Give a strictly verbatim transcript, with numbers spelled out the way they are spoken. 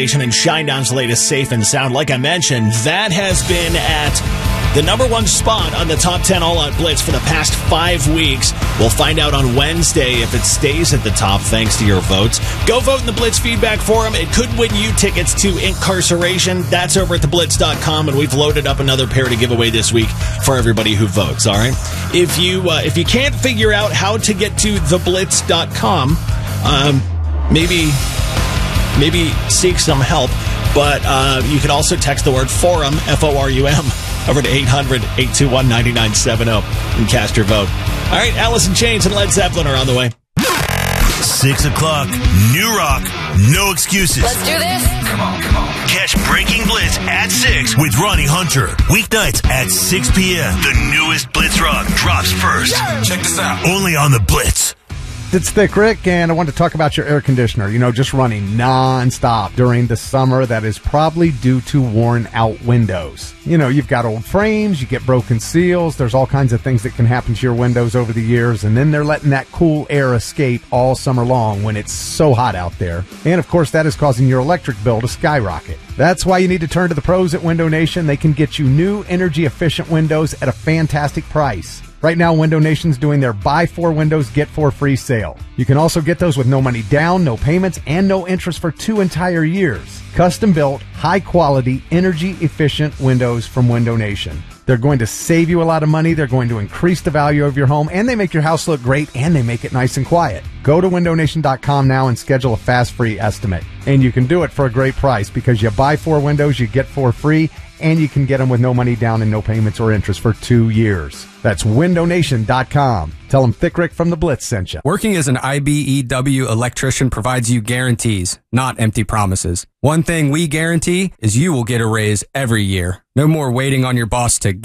And Shinedown's latest Safe and Sound, like I mentioned, that has been at the number one spot on the top ten All-Out Blitz for the past five weeks. We'll find out on Wednesday if it stays at the top thanks to your votes. Go vote in the Blitz Feedback Forum. It could win you tickets to Incarceration. That's over at the blitz dot com, and we've loaded up another pair to give away this week for everybody who votes, all right? If you, uh, if you can't figure out how to get to the blitz dot com, um, maybe... Maybe seek some help, but uh, you can also text the word forum, F O R U M, over to eight hundred, eight two one, nine nine seven zero and cast your vote. All right, Alice in Chains and Led Zeppelin are on the way. Six o'clock, New Rock, no excuses. Let's do this. Come on, come on. Catch Breaking Blitz at six with Ronnie Hunter. Weeknights at six p.m. The newest Blitz Rock drops first. Yeah. Check this out. Only on the Blitz. It's Thick Rick, and I want to talk about your air conditioner, you know, just running non-stop during the summer. That is probably due to worn-out windows. You know, you've got old frames, you get broken seals, there's all kinds of things that can happen to your windows over the years, and then they're letting that cool air escape all summer long when it's so hot out there. And, of course, that is causing your electric bill to skyrocket. That's why you need to turn to the pros at Window Nation. They can get you new energy-efficient windows at a fantastic price. Right now, Window Nation's doing their buy four windows, get four free sale. You can also get those with no money down, no payments, and no interest for two entire years. Custom built, high quality, energy efficient windows from Window Nation. They're going to save you a lot of money, they're going to increase the value of your home, and they make your house look great, and they make it nice and quiet. Go to window nation dot com now and schedule a fast free estimate. And you can do it for a great price because you buy four windows, you get four free, and you can get them with no money down and no payments or interest for two years. That's window nation dot com. Tell them Thick Rick from the Blitz sent you. Working as an I B E W electrician provides you guarantees, not empty promises. One thing we guarantee is you will get a raise every year. No more waiting on your boss to